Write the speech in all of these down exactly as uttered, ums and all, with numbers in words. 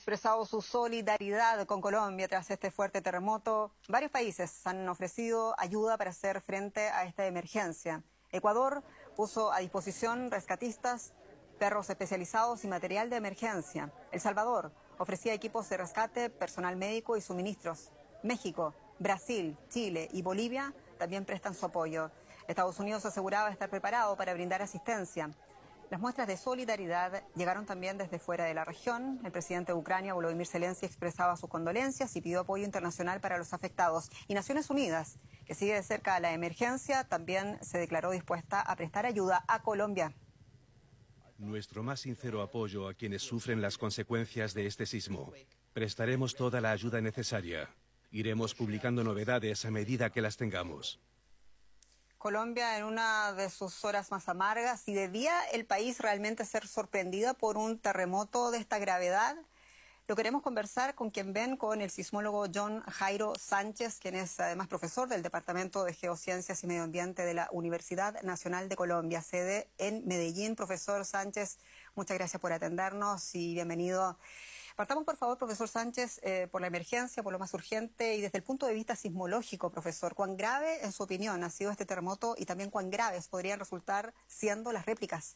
expresado su solidaridad con Colombia tras este fuerte terremoto. Varios países han ofrecido ayuda para hacer frente a esta emergencia. Ecuador puso a disposición rescatistas, perros especializados y material de emergencia. El Salvador ofrecía equipos de rescate, personal médico y suministros. México, Brasil, Chile y Bolivia también prestan su apoyo. Estados Unidos aseguraba estar preparado para brindar asistencia. Las muestras de solidaridad llegaron también desde fuera de la región. El presidente de Ucrania, Volodymyr Zelensky, expresaba sus condolencias y pidió apoyo internacional para los afectados. Y Naciones Unidas, que sigue de cerca la emergencia, también se declaró dispuesta a prestar ayuda a Colombia. Nuestro más sincero apoyo a quienes sufren las consecuencias de este sismo. Prestaremos toda la ayuda necesaria. Iremos publicando novedades a medida que las tengamos. Colombia en una de sus horas más amargas, y debía el país realmente ser sorprendida por un terremoto de esta gravedad. Lo queremos conversar con quien ven, con el sismólogo John Jairo Sánchez, quien es además profesor del Departamento de Geociencias y Medio Ambiente de la Universidad Nacional de Colombia, sede en Medellín. Profesor Sánchez, muchas gracias por atendernos y bienvenido. Partamos, por favor, profesor Sánchez, eh, por la emergencia, por lo más urgente y desde el punto de vista sismológico, profesor. ¿Cuán grave, en su opinión, ha sido este terremoto y también cuán graves podrían resultar siendo las réplicas?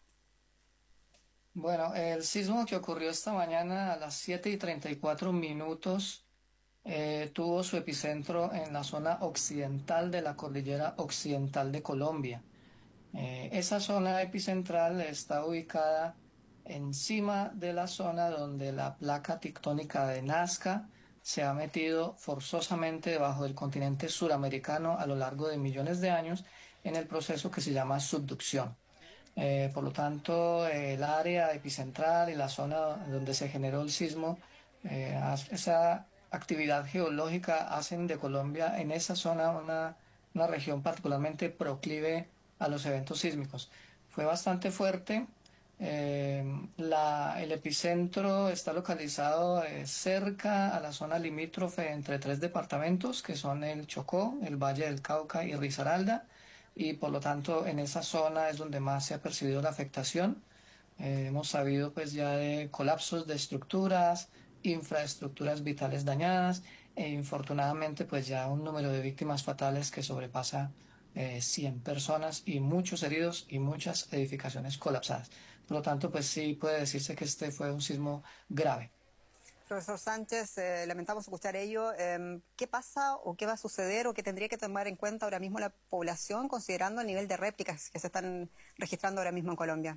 Bueno, el sismo que ocurrió esta mañana a las siete y treinta y cuatro minutos eh, tuvo su epicentro en la zona occidental de la cordillera occidental de Colombia. Eh, esa zona epicentral está ubicada encima de la zona donde la placa tectónica de Nazca se ha metido forzosamente debajo del continente suramericano a lo largo de millones de años en el proceso que se llama subducción. Eh, por lo tanto, eh, el área epicentral y la zona donde se generó el sismo, eh, esa actividad geológica hacen de Colombia en esa zona una, una región particularmente proclive a los eventos sísmicos. Fue bastante fuerte. Eh, la, el epicentro está localizado eh, cerca a la zona limítrofe entre tres departamentos que son el Chocó, el Valle del Cauca y Risaralda, y por lo tanto en esa zona es donde más se ha percibido la afectación. Eh, hemos sabido pues ya de colapsos de estructuras, infraestructuras vitales dañadas e infortunadamente pues ya un número de víctimas fatales que sobrepasa eh, cien personas y muchos heridos y muchas edificaciones colapsadas. Por lo tanto, pues sí puede decirse que este fue un sismo grave. Profesor Sánchez, eh, lamentamos escuchar ello. Eh, ¿Qué pasa o qué va a suceder o qué tendría que tomar en cuenta ahora mismo la población considerando el nivel de réplicas que se están registrando ahora mismo en Colombia?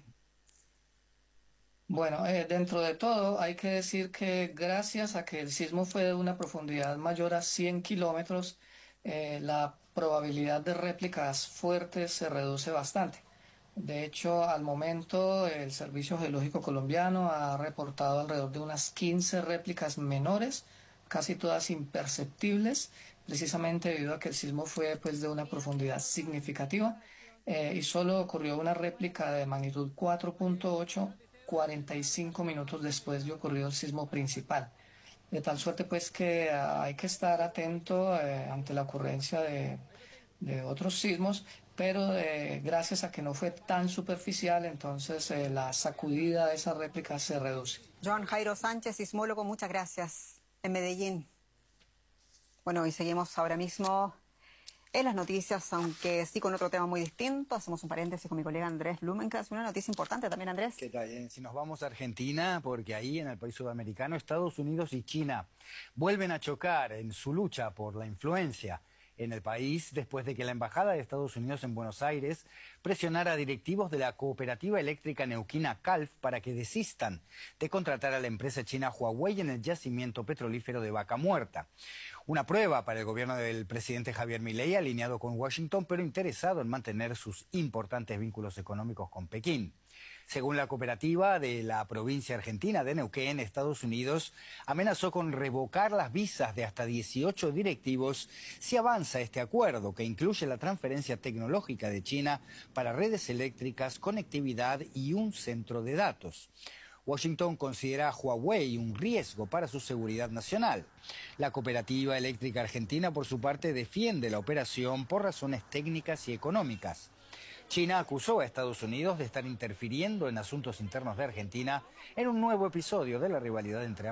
Bueno, eh, dentro de todo hay que decir que gracias a que el sismo fue de una profundidad mayor a cien kilómetros, eh, la probabilidad de réplicas fuertes se reduce bastante. De hecho, al momento, el Servicio Geológico Colombiano ha reportado alrededor de unas quince réplicas menores, casi todas imperceptibles, precisamente debido a que el sismo fue pues, de una profundidad significativa, eh, y solo ocurrió una réplica de magnitud cuatro punto ocho, cuarenta y cinco minutos después de ocurrido el sismo principal. De tal suerte pues que uh, hay que estar atento eh, ante la ocurrencia de, de otros sismos, pero eh, gracias a que no fue tan superficial, entonces eh, la sacudida de esa réplica se reduce. John Jairo Sánchez, sismólogo, muchas gracias, en Medellín. Bueno, y seguimos ahora mismo en las noticias, aunque sí con otro tema muy distinto. Hacemos un paréntesis con mi colega Andrés Blumenkranz. Una noticia importante también, Andrés. ¿Qué tal? Si nos vamos a Argentina, porque ahí en el país sudamericano, Estados Unidos y China vuelven a chocar en su lucha por la influencia en el país después de que la Embajada de Estados Unidos en Buenos Aires presionara a directivos de la cooperativa eléctrica neuquina Calf para que desistan de contratar a la empresa china Huawei en el yacimiento petrolífero de Vaca Muerta. Una prueba para el gobierno del presidente Javier Milei, alineado con Washington, pero interesado en mantener sus importantes vínculos económicos con Pekín. Según la cooperativa de la provincia argentina de Neuquén, Estados Unidos amenazó con revocar las visas de hasta dieciocho directivos si avanza este acuerdo, que incluye la transferencia tecnológica de China para redes eléctricas, conectividad y un centro de datos. Washington considera a Huawei un riesgo para su seguridad nacional. La cooperativa eléctrica argentina, por su parte, defiende la operación por razones técnicas y económicas. China acusó a Estados Unidos de estar interfiriendo en asuntos internos de Argentina en un nuevo episodio de la rivalidad entre ambos.